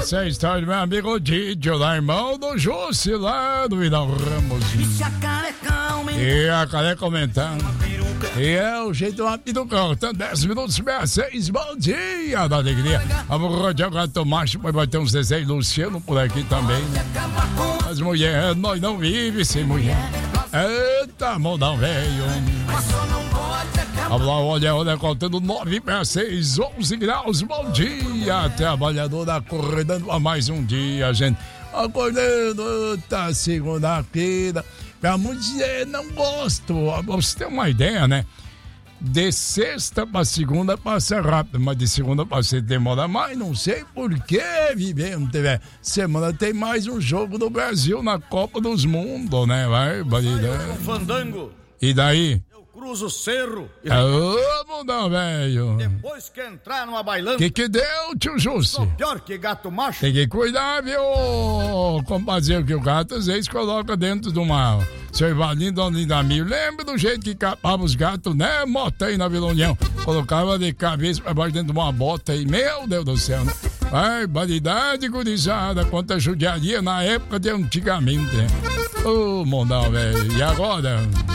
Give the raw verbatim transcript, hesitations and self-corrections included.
Essa é a história do meu amigo Didio, da irmão do Jussi, lá do Vidal Ramos. E a Calé comentando. E é o jeito rápido do carro, tá dez minutos para seis, bom dia da alegria. Vamos rodear o gato macho, mas vai ter uns desenhos Luciano por aqui também. As mulheres, nós não vivemos sem mulher. Eita, modão velho. Vamos lá, olha, olha, contando nove para seis, onze graus, bom dia. Trabalhador acordando a mais um dia, gente. Acordando, tá segunda-feira. Pra muitos dizer, não gosto. Você tem uma ideia, né? De sexta pra segunda passa rápido, mas de segunda pra sexta demora mais. Não sei por que vivendo. Semana tem mais um jogo do Brasil na Copa dos Mundos, né? Vai, validade. Fandango. E daí? Cruza o cerro. Ô, mundão, velho. Depois que entrar numa bailando. Que que deu, tio Jussi? Pior que gato macho. Tem que cuidar, viu, compadre, que o gato às vezes coloca dentro de uma... Seu Ivalinho, Dona Lindamir, lembra do jeito que capava os gatos, né? Mota aí na Vila União. Colocava de cabeça pra baixo dentro de uma bota aí. Meu Deus do céu, né? Barbaridade, gurizada. Quanta judiaria na época de antigamente, né? Ô, mundão, velho. E agora?